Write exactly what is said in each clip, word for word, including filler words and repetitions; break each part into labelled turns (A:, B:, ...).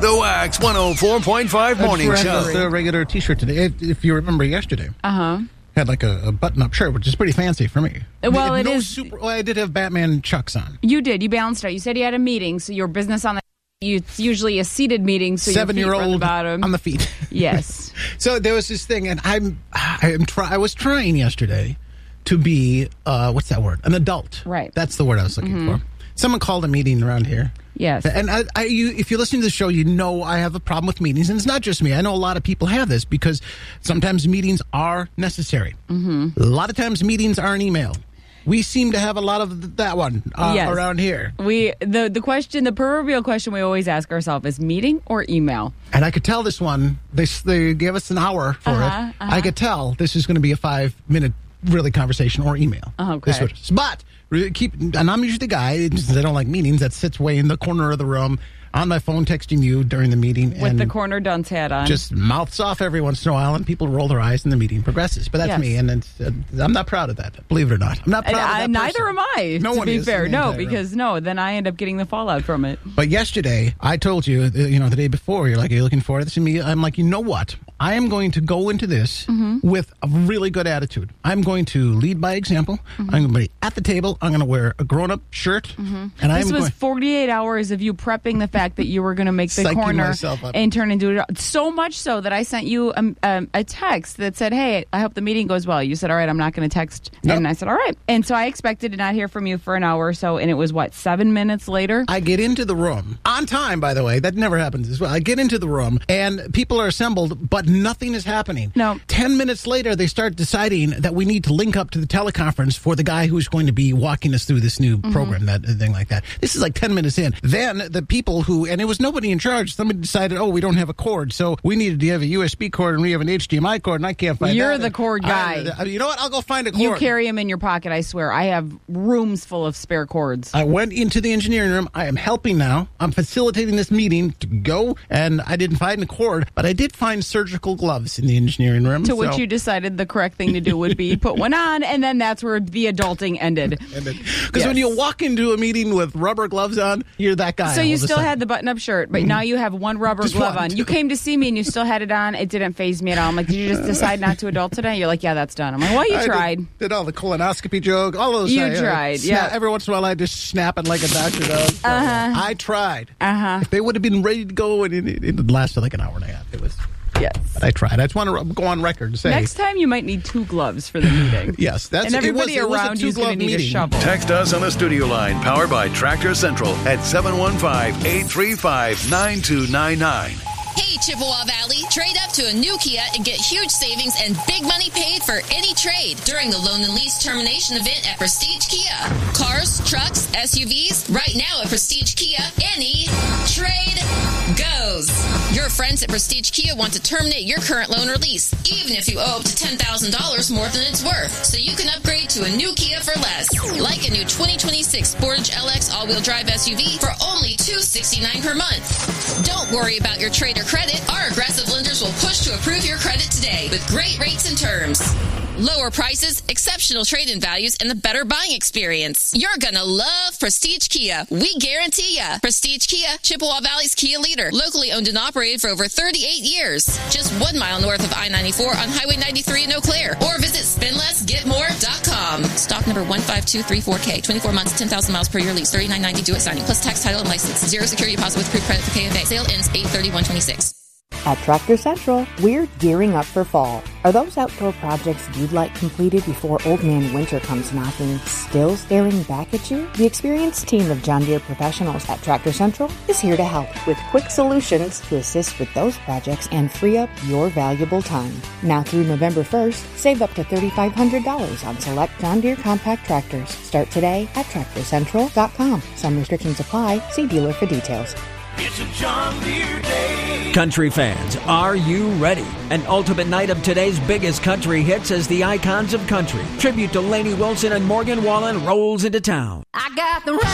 A: The Wax one oh four point five Morning
B: I
A: Show.
B: the regular T-shirt today. If, if you remember yesterday,
C: Uh-huh.
B: had like a, a button-up shirt, which is pretty fancy for me.
C: Well, it
B: no
C: is-
B: Super, well, I did have Batman Chucks on.
C: You did. You balanced out. You said you had a meeting, so your business on the... You, it's usually a seated meeting, so your feet were on the
B: Seven-year-old
C: bottom.
B: on the feet.
C: Yes.
B: So there was this thing, and I'm, I'm try, I was trying yesterday to be, uh, what's that word? An adult.
C: Right.
B: That's the word I was looking
C: Mm-hmm.
B: for. Someone called a meeting around here.
C: Yes.
B: And I, I, you, if you listen to the show, you know I have a problem with meetings. And it's not just me. I know a lot of people have this because sometimes meetings are necessary. Mm-hmm. A lot of times meetings are an email. We seem to have a lot of that one uh,
C: Yes.
B: around here.
C: We the the question, the proverbial question we always ask ourselves is meeting or email?
B: And I could tell this one, they, they gave us an hour for
C: Uh-huh,
B: it.
C: uh-huh.
B: I could tell this is going to be a five-minute really conversation or email.
C: Oh, okay.
B: This would- But really keep, and I'm usually the guy, since I don't like meetings, that sits way in the corner of the room on my phone texting you during the meeting.
C: With
B: and
C: the corner dunce hat on.
B: just mouths off every once in a while, and people roll their eyes, and the meeting progresses. But that's
C: Yes.
B: me, and it's, uh, I'm not proud of that. Believe it or not, I'm not
C: And
B: proud
C: I,
B: of that.
C: neither
B: person.
C: am I,
B: No
C: to
B: one
C: be
B: is
C: fair.
B: in the
C: No,
B: entire room.
C: because no, then I end up getting the fallout from it.
B: But yesterday, I told you, uh, you know, the day before, you're like, are you looking forward to this? And me, I'm like, you know what? I am going to go into this
C: Mm-hmm.
B: with a really good attitude. I'm going to lead by example.
C: Mm-hmm.
B: I'm going to be at the table. I'm going to wear a grown-up shirt. And I'm
C: This was
B: going...
C: forty-eight hours of you prepping the fact that you were going to make the
B: Psyching
C: corner
B: myself up.
C: and turn into it. So much so that I sent you um, um, a text that said, hey, I hope the meeting goes well. You said, all right, I'm not going to text.
B: Nope.
C: And I said, all right. And so I expected to not hear from you for an hour or so. And it was, what, seven minutes later?
B: I get into the room on time, by the way. That never happens as well. I get into the room and people are assembled, but nothing is happening.
C: No.
B: Ten minutes later, they start deciding that we need to link up to the teleconference for the guy who's going to be walking us through this new
C: Mm-hmm.
B: program, that thing like that. This is like ten minutes in. Then the people who, and it was nobody in charge, somebody decided, oh, we don't have a cord, so we needed to have a U S B cord and we have an H D M I cord, and I can't find
C: You're
B: that.
C: the cord guy.
B: I, you know what? I'll go find a cord.
C: You carry them in your pocket, I swear. I have rooms full of spare cords.
B: I went into the engineering room. I am helping now. I'm facilitating this meeting to go, and I didn't find a cord, but I did find surgical gloves in the engineering room.
C: To which
B: so-
C: you decided the correct thing to do would be put one on, and then that's where the adulting ended.
B: Because
C: Yes.
B: when you walk into a meeting with rubber gloves on, you're that guy.
C: So
B: all
C: you
B: of a
C: still
B: sudden.
C: had the button-up shirt, but now you have one rubber
B: Just
C: glove
B: one.
C: on. You came to see me and you still had it on. It didn't faze me at all. I'm like, did you just decide not to adult today? You're like, yeah, that's done. I'm like, well, you
B: I
C: tried.
B: Did, did all the colonoscopy joke, all those.
C: You
B: I, uh,
C: tried,
B: snap-
C: yeah.
B: Every once in a while, I just snap it like a doctor does. So,
C: Uh-huh.
B: I tried.
C: Uh-huh.
B: If they would have been ready to go, and it, it, it lasted like an hour and a half. It was.
C: Yes.
B: But I tried. I just want to go on record and say.
C: Next time you might need two gloves for the meeting.
B: Yes, that's
C: And everybody
B: it was,
C: around
B: it was a
C: you is going to
B: two-glove
C: need a
B: meeting.
C: shovel.
A: Text us on the studio line powered by Tractor Central at seven one five, eight three five, nine two nine nine.
D: Hey, Chippewa Valley, trade up to a new Kia and get huge savings and big money paid for any trade during the loan and lease termination event at Prestige Kia. Cars, trucks, S U Vs, right now at Prestige Kia, any trade goes. Your friends at Prestige Kia want to terminate your current loan or lease, even if you owe up to ten thousand dollars more than it's worth, so you can upgrade to a new Kia for less. Like a new twenty twenty-six Sportage L X all-wheel drive S U V for only two hundred sixty-nine dollars per month. Don't worry about your trade or credit. Our aggressive lenders will push to approve your credit today with great rates and terms. Lower prices, exceptional trade-in values, and the better buying experience. You're gonna love Prestige Kia. We guarantee ya. Prestige Kia, Chippewa Valley's Kia leader. Locally owned and operated for over thirty-eight years. Just one mile north of I ninety-four on Highway ninety-three in Eau Claire. Or visit spend less get more dot com. Stock number one five two three four K. twenty-four months, ten thousand miles per year lease. thirty-nine ninety due at signing. Plus tax, title, and license. Zero security deposit with approved credit for K F A. Sale ends eight thirty-one twenty-six.
E: At Tractor Central, we're gearing up for fall. Are those outdoor projects you'd like completed before Old Man Winter comes knocking still staring back at you? The experienced team of John Deere professionals at Tractor Central is here to help with quick solutions to assist with those projects and free up your valuable time. Now through November first, save up to three thousand five hundred dollars on select John Deere compact tractors. Start today at tractor central dot com. Some restrictions apply. See dealer for details.
F: It's a John Deere day.
G: Country fans, are you ready? An ultimate night of today's biggest country hits as the icons of country. Tribute to Lainey Wilson and Morgan Wallen rolls into town.
F: I got the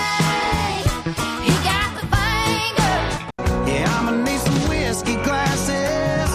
F: right, he got the finger. Yeah, I'm gonna need some whiskey glasses.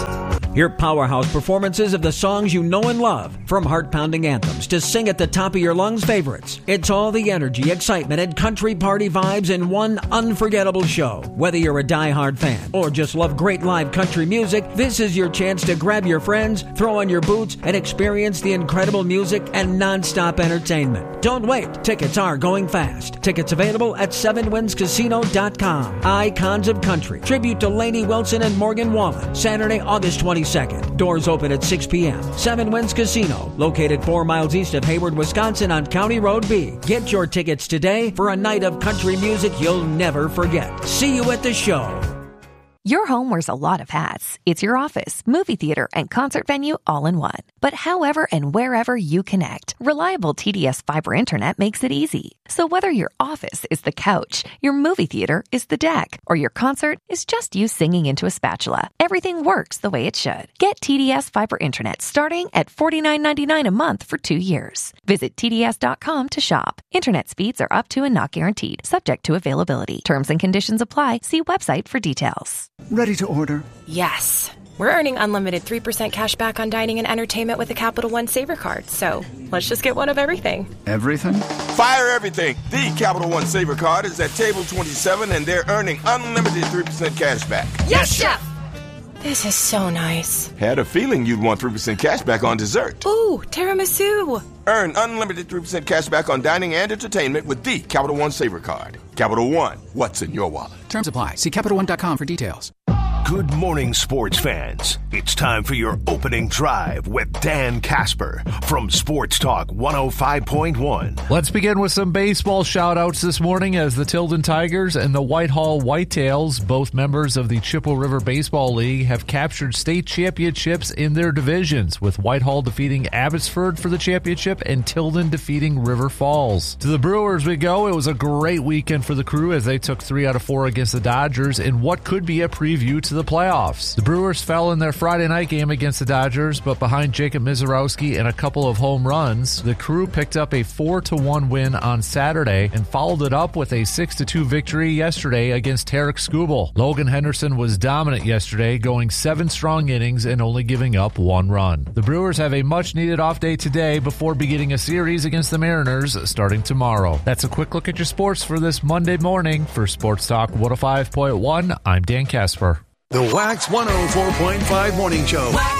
G: Hear powerhouse performances of the songs you know and love, from heart-pounding anthems to sing at the top of your lungs favorites. It's all the energy, excitement, and country party vibes in one unforgettable show. Whether you're a die-hard fan or just love great live country music, this is your chance to grab your friends, throw on your boots, and experience the incredible music and non-stop entertainment. Don't wait. Tickets are going fast. Tickets available at seven winds casino dot com. Icons of Country. Tribute to Lainey Wilson and Morgan Wallen. Saturday, August twenty-second. Doors open at six p.m. Seven Winds Casino, located four miles east of Hayward, Wisconsin on County Road B. Get your tickets today for a night of country music you'll never forget. See you at the show.
H: Your home wears a lot of hats. It's your office, movie theater, and concert venue all in one. But however and wherever you connect, reliable T D S fiber internet makes it easy. So whether your office is the couch, your movie theater is the deck, or your concert is just you singing into a spatula, everything works the way it should. Get T D S fiber internet starting at forty-nine ninety-nine a month for two years. Visit T D S dot com to shop. Internet speeds are up to and not guaranteed, subject to availability. Terms and conditions apply. See website for details.
I: Ready to order?
J: Yes. We're earning unlimited three percent cash back on dining and entertainment with a Capital One Saver card. So let's just get one of everything.
I: Everything?
K: Fire everything. The Capital One Saver card is at table twenty-seven, and they're earning unlimited three percent cash back.
J: Yes, Chef! This is so nice.
K: Had a feeling you'd want three percent cash back on dessert.
J: Ooh, tiramisu.
K: Earn unlimited three percent cash back on dining and entertainment with the Capital One Saver card. Capital One, what's in your wallet?
L: Terms apply. See Capital One dot com for details.
A: Good morning, sports fans. It's time for your opening drive with Dan Casper from Sports Talk one oh five point one.
M: Let's begin with some baseball shout-outs this morning as the Tilden Tigers and the Whitehall Whitetails, both members of the Chippewa River Baseball League, have captured state championships in their divisions, with Whitehall defeating Abbotsford for the championship and Tilden defeating River Falls. To the Brewers we go. It was a great weekend for the crew as they took three out of four against the Dodgers in what could be a preview to the playoffs. The Brewers fell in their Friday night game against the Dodgers, but behind Jacob Mizorowski and a couple of home runs, the crew picked up a four to one win on Saturday and followed it up with a six to two victory yesterday against Tarek Skubal. Logan Henderson was dominant yesterday, going seven strong innings and only giving up one run. The Brewers have a much-needed off day today before beginning a series against the Mariners starting tomorrow. That's a quick look at your sports for this Monday morning. For Sports Talk one oh five point one, I'm Dan Casper.
A: The Wax one oh four point five Morning Show.
F: Wax